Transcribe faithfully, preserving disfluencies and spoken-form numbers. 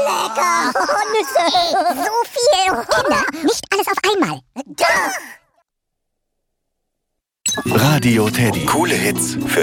lecker. Oh, Nüsse. So viel. Kinder, nicht alles auf einmal. Doch. Radio Teddy. Coole Hits für